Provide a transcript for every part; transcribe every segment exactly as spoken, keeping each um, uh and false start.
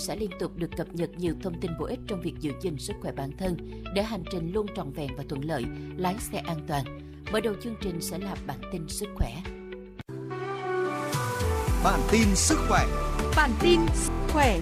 sẽ liên tục được cập nhật nhiều thông tin bổ ích trong việc giữ gìn sức khỏe bản thân để hành trình luôn trọn vẹn và thuận lợi, lái xe an toàn. Mở đầu chương trình sẽ là bản tin sức khỏe. Bản tin sức khỏe. Bản tin sức khỏe.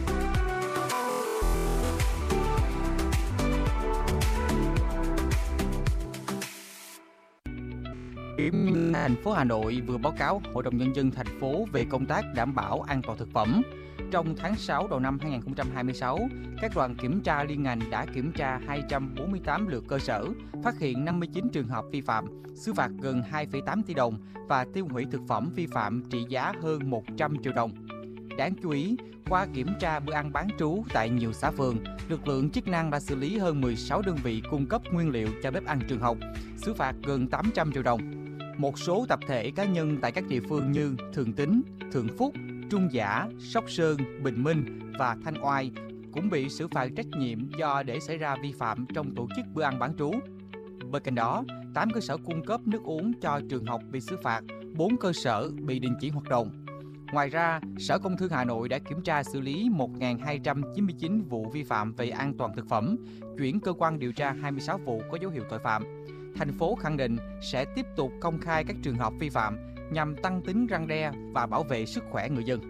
Kiểm thành phố Hà Nội vừa báo cáo Hội đồng Nhân dân thành phố về công tác đảm bảo an toàn thực phẩm. Trong tháng sáu đầu năm hai không hai sáu, các đoàn kiểm tra liên ngành đã kiểm tra hai trăm bốn mươi tám lượt cơ sở, phát hiện năm mươi chín trường hợp vi phạm, xử phạt gần hai phẩy tám tỷ đồng và tiêu hủy thực phẩm vi phạm trị giá hơn một trăm triệu đồng. Đáng chú ý, qua kiểm tra bữa ăn bán trú tại nhiều xã phường, lực lượng chức năng đã xử lý hơn mười sáu đơn vị cung cấp nguyên liệu cho bếp ăn trường học, xử phạt gần tám trăm triệu đồng. Một số tập thể cá nhân tại các địa phương như Thường Tín, Thượng Phúc, Trung Giả, Sóc Sơn, Bình Minh và Thanh Oai cũng bị xử phạt trách nhiệm do để xảy ra vi phạm trong tổ chức bữa ăn bán trú. Bên cạnh đó, tám cơ sở cung cấp nước uống cho trường học bị xử phạt, bốn cơ sở bị đình chỉ hoạt động. Ngoài ra, Sở Công Thương Hà Nội đã kiểm tra xử lý một nghìn hai trăm chín mươi chín vụ vi phạm về an toàn thực phẩm, chuyển cơ quan điều tra hai mươi sáu vụ có dấu hiệu tội phạm. Thành phố khẳng định sẽ tiếp tục công khai các trường hợp vi phạm nhằm tăng tính răn đe và bảo vệ sức khỏe người dân.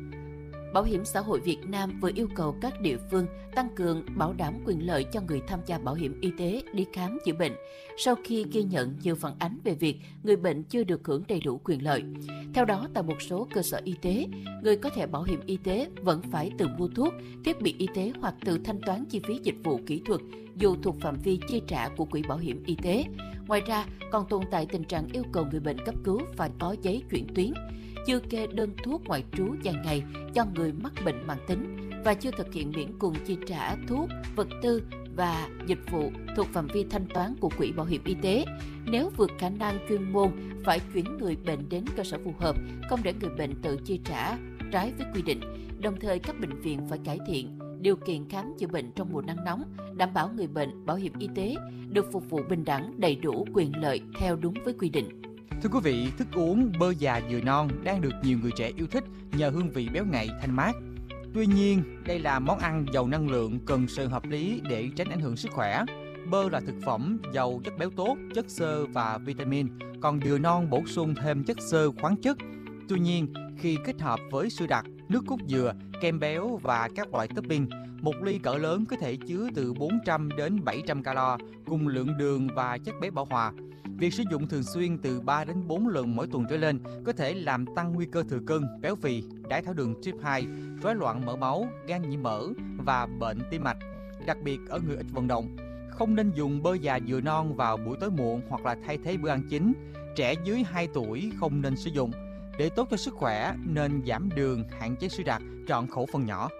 Bảo hiểm xã hội Việt Nam vừa yêu cầu các địa phương tăng cường bảo đảm quyền lợi cho người tham gia bảo hiểm y tế đi khám chữa bệnh, sau khi ghi nhận nhiều phản ánh về việc người bệnh chưa được hưởng đầy đủ quyền lợi. Theo đó, tại một số cơ sở y tế, người có thẻ bảo hiểm y tế vẫn phải tự mua thuốc, thiết bị y tế hoặc tự thanh toán chi phí dịch vụ kỹ thuật dù thuộc phạm vi chi trả của quỹ bảo hiểm y tế. Ngoài ra, còn tồn tại tình trạng yêu cầu người bệnh cấp cứu phải có giấy chuyển tuyến, chưa kê đơn thuốc ngoại trú dài ngày cho người mắc bệnh mãn tính và chưa thực hiện miễn cùng chi trả thuốc, vật tư và dịch vụ thuộc phạm vi thanh toán của quỹ bảo hiểm y tế. Nếu vượt khả năng chuyên môn, phải chuyển người bệnh đến cơ sở phù hợp, không để người bệnh tự chi trả trái với quy định. Đồng thời, các bệnh viện phải cải thiện điều kiện khám chữa bệnh trong mùa nắng nóng, đảm bảo người bệnh bảo hiểm y tế được phục vụ bình đẳng, đầy đủ quyền lợi theo đúng với quy định. Thưa quý vị, thức uống bơ già dừa non đang được nhiều người trẻ yêu thích nhờ hương vị béo ngậy thanh mát. Tuy nhiên, đây là món ăn giàu năng lượng cần sự hợp lý để tránh ảnh hưởng sức khỏe. Bơ là thực phẩm giàu chất béo tốt, chất xơ và vitamin, còn dừa non bổ sung thêm chất xơ, khoáng chất. Tuy nhiên, khi kết hợp với sữa đặc, nước cốt dừa, kem béo và các loại topping, một ly cỡ lớn có thể chứa từ bốn trăm đến bảy trăm calo cùng lượng đường và chất béo bão hòa. Việc sử dụng thường xuyên từ ba đến bốn lần mỗi tuần trở lên có thể làm tăng nguy cơ thừa cân, béo phì, đái tháo đường type hai, rối loạn mỡ máu, gan nhiễm mỡ và bệnh tim mạch, đặc biệt ở người ít vận động. Không nên dùng bơ già dừa non vào buổi tối muộn hoặc là thay thế bữa ăn chính. Trẻ dưới hai tuổi không nên sử dụng. Để tốt cho sức khỏe nên giảm đường, hạn chế sữa đặc, chọn khẩu phần nhỏ.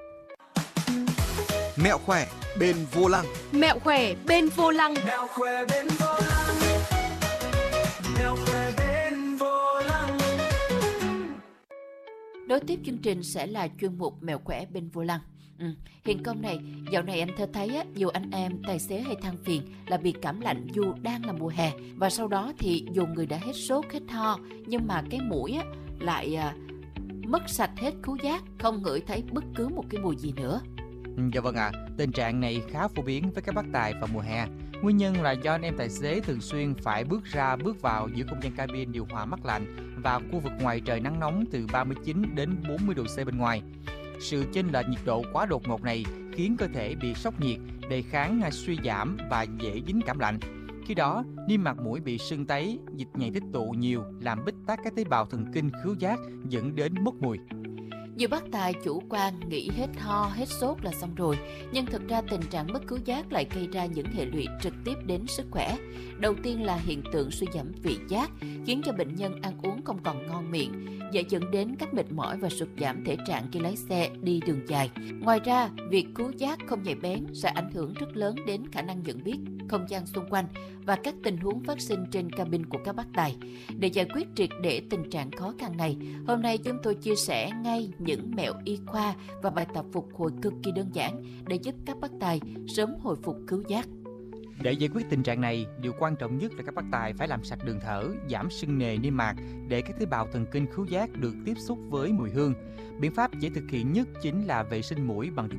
Mẹo khỏe bên vô lăng. Mẹo khỏe bên vô lăng. Mẹo khỏe bên vô lăng. Mẹo khỏe bên vô lăng. Đối tiếp chương trình sẽ là chuyên mục Mẹo khỏe bên vô lăng. Ừ. Hiện công này, dạo này anh thơ thấy á, nhiều anh em tài xế hay than phiền là bị cảm lạnh dù đang là mùa hè, và sau đó thì dù người đã hết sốt, hết ho, nhưng mà cái mũi á, lại à, mất sạch hết khứu giác, không ngửi thấy bất cứ một cái mùi gì nữa. Dạ vâng ạ, à, tình trạng này khá phổ biến với các bác tài vào mùa hè. Nguyên nhân là do anh em tài xế thường xuyên phải bước ra bước vào giữa không gian cabin điều hòa mát lạnh và khu vực ngoài trời nắng nóng từ ba mươi chín đến bốn mươi độ C bên ngoài. Sự chênh lệch nhiệt độ quá đột ngột này khiến cơ thể bị sốc nhiệt, đề kháng suy giảm và dễ dính cảm lạnh. Khi đó, niêm mạc mũi bị sưng tấy, dịch nhầy tích tụ nhiều, làm bít tắc các tế bào thần kinh khứu giác, dẫn đến mất mùi. Nhiều bác tài chủ quan nghĩ hết ho, hết sốt là xong rồi, nhưng thực ra tình trạng mất khứu giác lại gây ra những hệ lụy trực tiếp đến sức khỏe. Đầu tiên là hiện tượng suy giảm vị giác, khiến cho bệnh nhân ăn uống không còn ngon miệng, dễ dẫn đến các mệt mỏi và sụt giảm thể trạng khi lái xe đi đường dài. Ngoài ra, việc khứu giác không nhạy bén sẽ ảnh hưởng rất lớn đến khả năng nhận biết không gian xung quanh và các tình huống phát sinh trên cabin của các bác tài. Để giải quyết triệt để tình trạng khó khăn này, hôm nay chúng tôi chia sẻ ngay những mẹo y khoa và bài tập phục hồi cực kỳ đơn giản để giúp các bác tài sớm hồi phục khứu giác. Để giải quyết tình trạng này, điều quan trọng nhất là các bác tài phải làm sạch đường thở, giảm sưng nề niêm mạc để các tế bào thần kinh khứu giác được tiếp xúc với mùi hương. Biện pháp dễ thực hiện nhất chính là vệ sinh mũi bằng